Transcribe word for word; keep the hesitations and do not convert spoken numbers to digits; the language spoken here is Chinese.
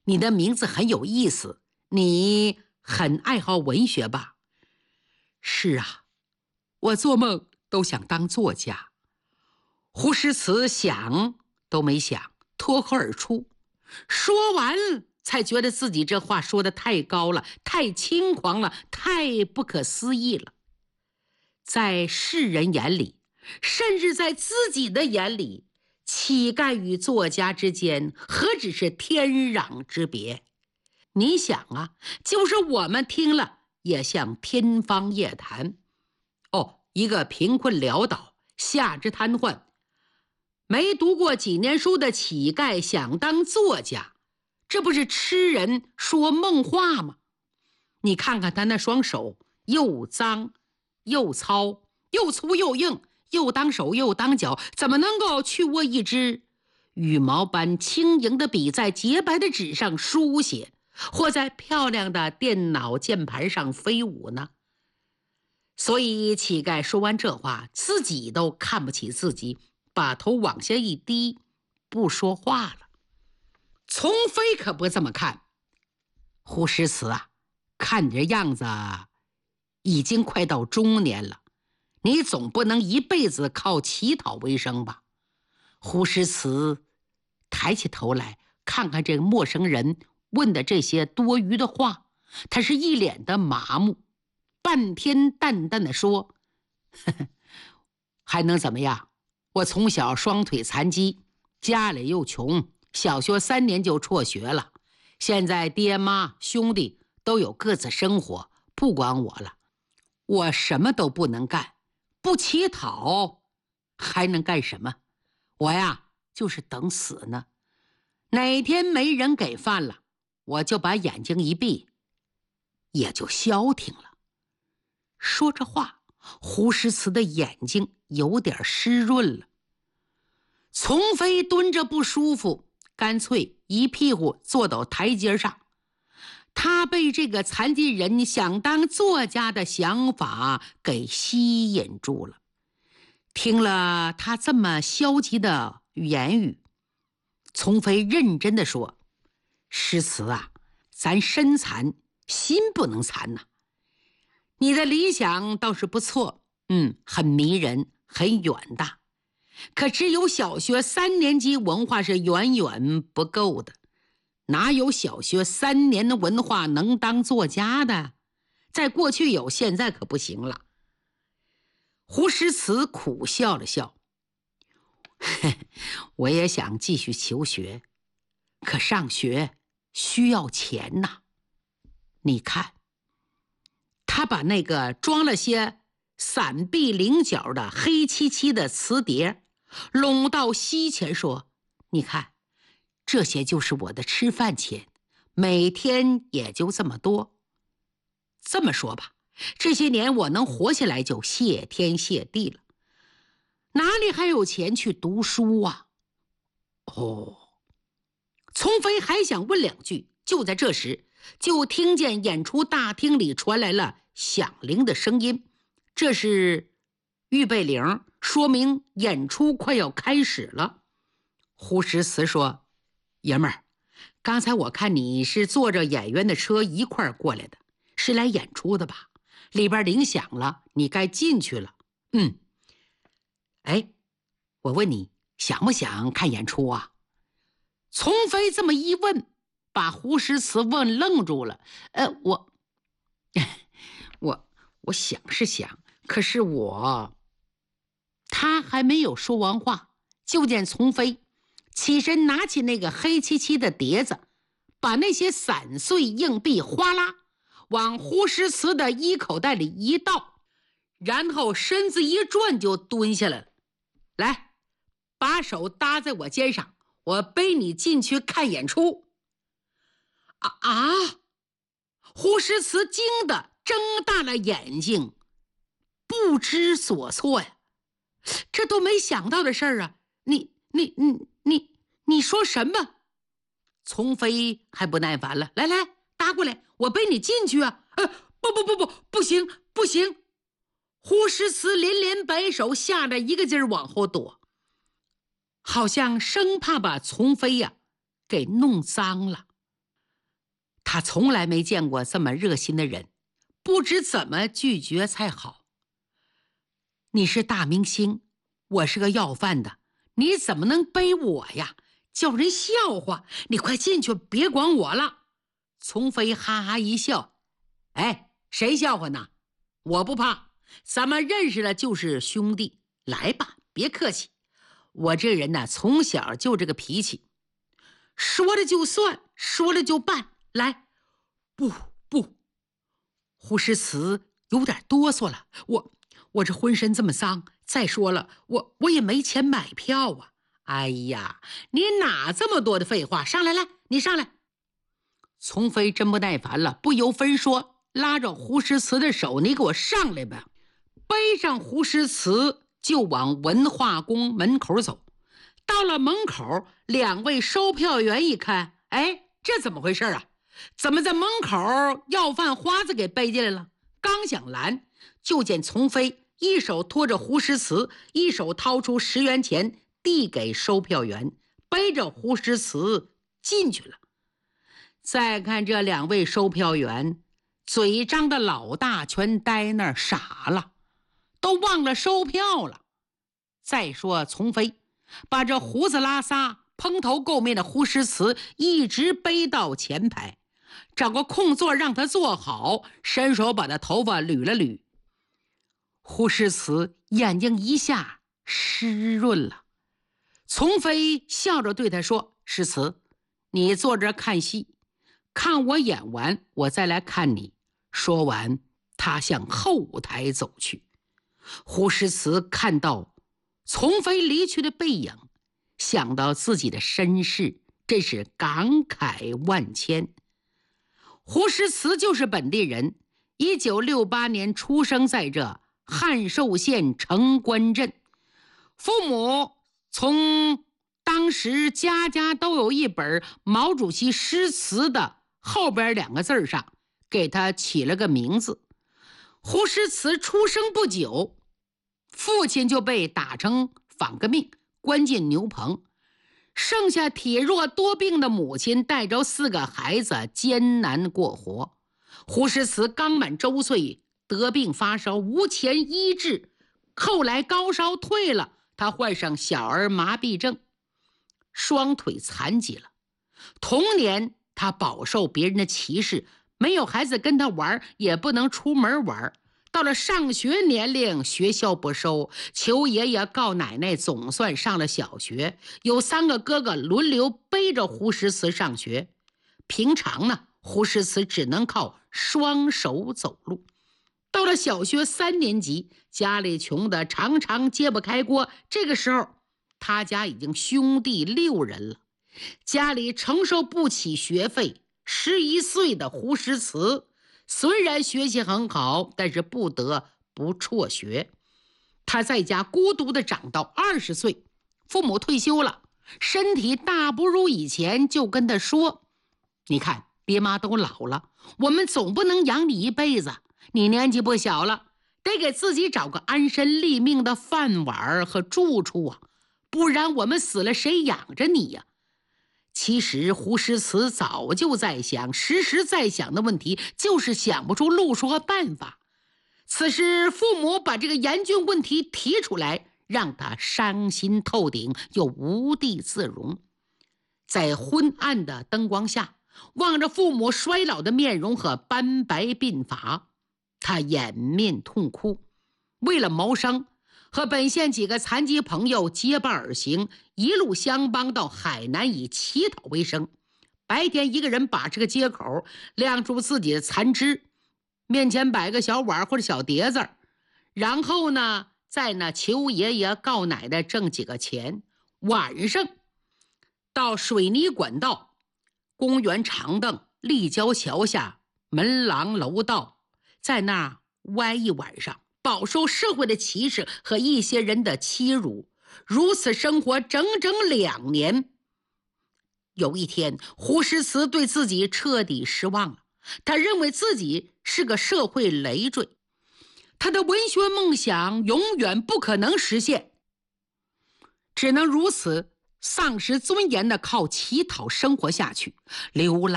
你的名字很有意思，你很爱好文学吧？是啊，我做梦都想当作家。胡诗词想都没想，脱口而出，说完才觉得自己这话说得太高了，太轻狂了，太不可思议了。在世人眼里，甚至在自己的眼里，乞丐与作家之间何止是天壤之别？你想啊，就是我们听了也像天方夜谭。哦，一个贫困潦倒、下肢瘫痪、没读过几年书的乞丐想当作家，这不是痴人说梦话吗？你看看他那双手，又脏又糙，又粗又硬，又当手又当脚，怎么能够去握一支羽毛般轻盈的笔在洁白的纸上书写，或在漂亮的电脑键盘上飞舞呢？所以乞丐说完这话，自己都看不起自己，把头往下一低，不说话了。丛飞可不这么看。胡诗词啊，看你这样子已经快到中年了，你总不能一辈子靠乞讨为生吧？胡诗词抬起头来，看看这个陌生人问的这些多余的话，他是一脸的麻木，半天淡淡的说：呵呵，还能怎么样？我从小双腿残疾，家里又穷，小学三年就辍学了，现在爹妈兄弟都有各自生活，不管我了。我什么都不能干，不乞讨还能干什么？我呀就是等死呢。哪天没人给饭了，我就把眼睛一闭，也就消停了。说着话，胡诗词的眼睛有点湿润了。丛飞蹲着不舒服，干脆一屁股坐到台阶上。他被这个残疾人想当作家的想法给吸引住了。听了他这么消极的言语，丛飞认真的说：诗词啊，咱身残心不能残呐、啊。你的理想倒是不错，嗯，很迷人，很远大，可只有小学三年级文化是远远不够的。哪有小学三年的文化能当作家的？在过去有，现在可不行了。胡诗词苦笑了笑，我也想继续求学，可上学需要钱呐。你看，他把那个装了些散币菱角的黑漆漆的瓷碟拢到膝前说：你看，这些就是我的吃饭钱，每天也就这么多。这么说吧，这些年我能活下来就谢天谢地了，哪里还有钱去读书啊？哦，丛飞还想问两句，就在这时，就听见演出大厅里传来了响铃的声音，这是预备铃，说明演出快要开始了。胡诗词说：爷们儿，刚才我看你是坐着演员的车一块儿过来的，是来演出的吧？里边铃响了，你该进去了。嗯，哎，我问你，想不想看演出啊？丛飞这么一问，把胡诗词问愣住了。呃，我，我，我想是想，可是我……他还没有说完话，就见丛飞起身拿起那个黑漆漆的碟子，把那些散碎硬币哗啦往胡诗词的衣口袋里一倒，然后身子一转就蹲下来了。来，把手搭在我肩上，我背你进去看演出。啊啊！胡诗词惊得睁大了眼睛，不知所措呀。这都没想到的事儿啊！你你你你你说什么？丛飞还不耐烦了，来来，搭过来，我背你进去啊！呃，不不不不，不行不行！胡诗词连连摆手，吓得一个劲儿往后躲，好像生怕把丛飞呀、啊、给弄脏了。 他从来没见过这么热心的人，不知怎么拒绝才好。你是大明星，我是个要饭的，你怎么能背我呀？叫人笑话！你快进去，别管我了。丛飞哈哈一笑，哎，谁笑话呢？我不怕，咱们认识了就是兄弟，来吧，别客气。我这人呢，从小就这个脾气，说了就算，说了就办。来，不不，胡诗词有点哆嗦了，我我这浑身这么脏，再说了，我我也没钱买票啊。哎呀，你哪这么多的废话？上来来，你上来。丛飞真不耐烦了，不由分说，拉着胡诗词的手，你给我上来吧。背上胡诗词就往文化宫门口走。到了门口，两位售票员一看，哎，这怎么回事啊？怎么在门口要饭花子给背进来了？刚想拦，就见丛飞一手拖着胡诗词，一手掏出十元钱递给售票员，背着胡诗词进去了。再看这两位售票员，嘴张的老大，全呆那儿傻了，都忘了收票了。再说丛飞把这胡子拉撒、蓬头垢面的胡诗词一直背到前排，找个空座让他坐好，伸手把他头发捋了捋。胡诗词眼睛一下湿润了。丛飞笑着对他说：“诗词，你坐这看戏，看我演完，我再来看你。”说完，他向后台走去。胡诗词看到丛飞离去的背影，想到自己的身世，真是感慨万千。胡诗词就是本地人，一九六八年出生在这汉寿县城关镇，父母从当时家家都有一本毛主席诗词的后边两个字上给他起了个名字。胡诗词出生不久，父亲就被打成反革命，关进牛棚，剩下体弱多病的母亲带着四个孩子艰难过活。胡诗词刚满周岁，得病发烧，无钱医治，后来高烧退了，他患上小儿麻痹症，双腿残疾了。童年他饱受别人的歧视，没有孩子跟他玩，也不能出门玩。到了上学年龄，学校不收，求爷爷告奶奶，总算上了小学。有三个哥哥轮流背着胡诗词上学。平常呢，胡诗词只能靠双手走路。到了小学三年级，家里穷得常常揭不开锅。这个时候，他家已经兄弟六人了，家里承受不起学费。十一岁的胡诗词虽然学习很好，但是不得不辍学。他在家孤独的长到二十岁，父母退休了，身体大不如以前，就跟他说：“你看，爹妈都老了，我们总不能养你一辈子，你年纪不小了，得给自己找个安身立命的饭碗和住处啊，不然我们死了谁养着你呀？”其实胡诗词早就在想，时时在想的问题，就是想不出路数和办法。此时父母把这个严峻问题提出来，让他伤心透顶，又无地自容。在昏暗的灯光下，望着父母衰老的面容和斑白鬓发，他掩面痛哭。为了谋生，和本县几个残疾朋友结伴而行，一路相帮到海南，以乞讨为生。白天一个人把这个街口亮出自己的残肢，面前摆个小碗或者小碟子，然后呢在那求爷爷告奶奶挣几个钱。晚上到水泥管道、公园长凳、立交桥下、门廊楼道，在那歪一晚上，饱受社会的歧视和一些人的欺辱，如此生活整整两年。有一天，胡诗词对自己彻底失望了，他认为自己是个社会累赘，他的文学梦想永远不可能实现，只能如此丧失尊严的靠乞讨生活下去，流浪